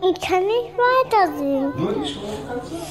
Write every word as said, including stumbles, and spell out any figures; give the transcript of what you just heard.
Ich kann nicht weiter singen. Nur die Strophe kannst du?